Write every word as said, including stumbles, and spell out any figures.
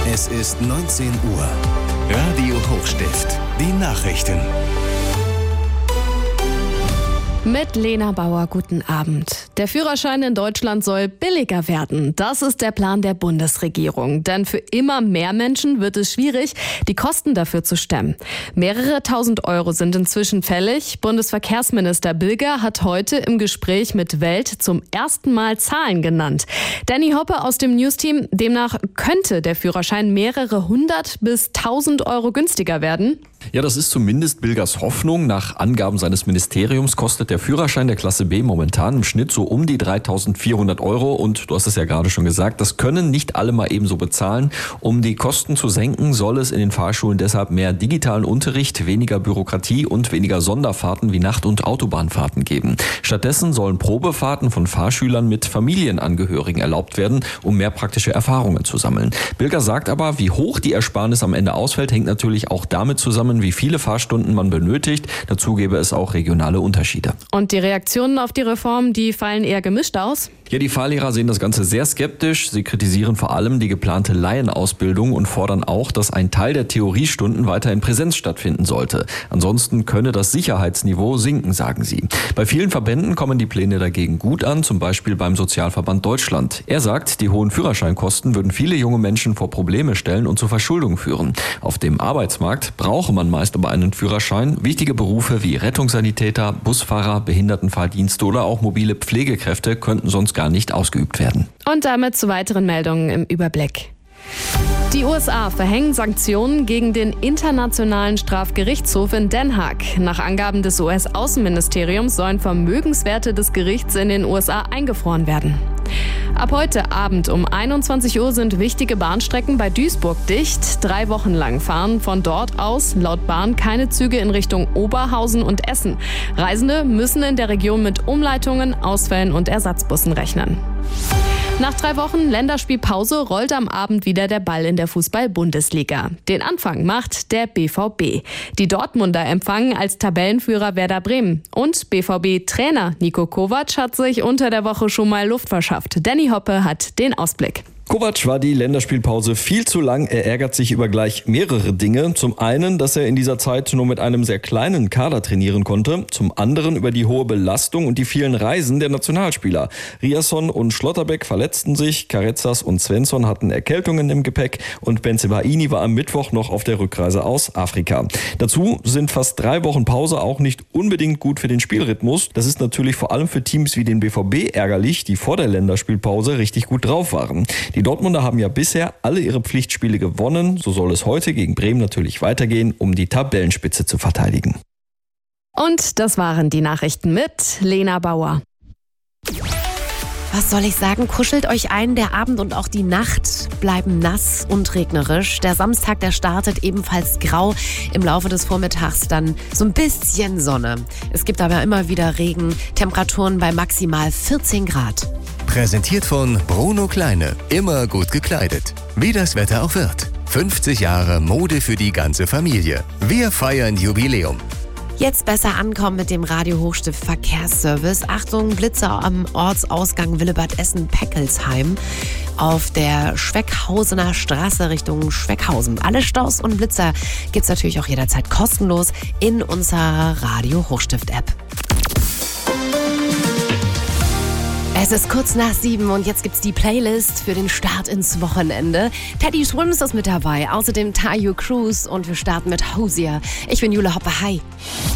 Es ist neunzehn Uhr. Radio Hochstift. Die Nachrichten. Mit Lena Bauer, guten Abend. Der Führerschein in Deutschland soll billiger werden. Das ist der Plan der Bundesregierung. Denn für immer mehr Menschen wird es schwierig, die Kosten dafür zu stemmen. Mehrere tausend Euro sind inzwischen fällig. Bundesverkehrsminister Bilger hat heute im Gespräch mit Welt zum ersten Mal Zahlen genannt. Danny Hoppe aus dem Newsteam, demnach könnte der Führerschein mehrere hundert bis tausend Euro günstiger werden. Ja, das ist zumindest Bilgers Hoffnung. Nach Angaben seines Ministeriums kostet der Führerschein der Klasse B momentan im Schnitt so um die dreitausendvierhundert Euro. Und du hast es ja gerade schon gesagt, das können nicht alle mal ebenso bezahlen. Um die Kosten zu senken, soll es in den Fahrschulen deshalb mehr digitalen Unterricht, weniger Bürokratie und weniger Sonderfahrten wie Nacht- und Autobahnfahrten geben. Stattdessen sollen Probefahrten von Fahrschülern mit Familienangehörigen erlaubt werden, um mehr praktische Erfahrungen zu sammeln. Bilger sagt aber, wie hoch die Ersparnis am Ende ausfällt, hängt natürlich auch damit zusammen, wie viele Fahrstunden man benötigt. Dazu gäbe es auch regionale Unterschiede. Und die Reaktionen auf die Reform, die fallen eher gemischt aus? Ja, die Fahrlehrer sehen das Ganze sehr skeptisch. Sie kritisieren vor allem die geplante Laienausbildung und fordern auch, dass ein Teil der Theoriestunden weiter in Präsenz stattfinden sollte. Ansonsten könne das Sicherheitsniveau sinken, sagen sie. Bei vielen Verbänden kommen die Pläne dagegen gut an, zum Beispiel beim Sozialverband Deutschland. Er sagt, die hohen Führerscheinkosten würden viele junge Menschen vor Probleme stellen und zur Verschuldung führen. Auf dem Arbeitsmarkt brauche man meist aber einen Führerschein. Wichtige Berufe wie Rettungssanitäter, Busfahrer, Behindertenfahrdienste oder auch mobile Pflegekräfte könnten sonst gar nicht ausgeübt werden. Und damit zu weiteren Meldungen im Überblick. Die U S A verhängen Sanktionen gegen den Internationalen Strafgerichtshof in Den Haag. Nach Angaben des U S-Außenministeriums sollen Vermögenswerte des Gerichts in den U S A eingefroren werden. Ab heute Abend um einundzwanzig Uhr sind wichtige Bahnstrecken bei Duisburg dicht. Drei Wochen lang fahren von dort aus laut Bahn keine Züge in Richtung Oberhausen und Essen. Reisende müssen in der Region mit Umleitungen, Ausfällen und Ersatzbussen rechnen. Nach drei Wochen Länderspielpause rollt am Abend wieder der Ball in der Fußball-Bundesliga. Den Anfang macht der B V B. Die Dortmunder empfangen als Tabellenführer Werder Bremen. Und B V B-Trainer Niko Kovac hat sich unter der Woche schon mal Luft verschafft. Danny Hoppe hat den Ausblick. Kovac war die Länderspielpause viel zu lang. Er ärgert sich über gleich mehrere Dinge. Zum einen, dass er in dieser Zeit nur mit einem sehr kleinen Kader trainieren konnte. Zum anderen über die hohe Belastung und die vielen Reisen der Nationalspieler. Riasson und Schlotterbeck verletzten sich, Carezas und Svensson hatten Erkältungen im Gepäck und Bensebaini war am Mittwoch noch auf der Rückreise aus Afrika. Dazu sind fast drei Wochen Pause auch nicht unbedingt gut für den Spielrhythmus. Das ist natürlich vor allem für Teams wie den B V B ärgerlich, die vor der Länderspielpause richtig gut drauf waren. Die Dortmunder haben ja bisher alle ihre Pflichtspiele gewonnen. So soll es heute gegen Bremen natürlich weitergehen, um die Tabellenspitze zu verteidigen. Und das waren die Nachrichten mit Lena Bauer. Was soll ich sagen? Kuschelt euch ein, der Abend und auch die Nacht bleiben nass und regnerisch. Der Samstag, der startet ebenfalls grau. Im Laufe des Vormittags dann so ein bisschen Sonne. Es gibt aber immer wieder Regen, Temperaturen bei maximal vierzehn Grad. Präsentiert von Bruno Kleine. Immer gut gekleidet. Wie das Wetter auch wird. fünfzig Jahre Mode für die ganze Familie. Wir feiern Jubiläum. Jetzt besser ankommen mit dem Radio Hochstift Verkehrsservice. Achtung, Blitzer am Ortsausgang Willebad-Essen-Peckelsheim auf der Schweckhausener Straße Richtung Schweckhausen. Alle Staus und Blitzer gibt's natürlich auch jederzeit kostenlos in unserer Radio Hochstift-App. Es ist kurz nach sieben und jetzt gibt's die Playlist für den Start ins Wochenende. Teddy Swims ist mit dabei, außerdem Tayo Cruz und wir starten mit Hosier. Ich bin Jule Hoppe, hi.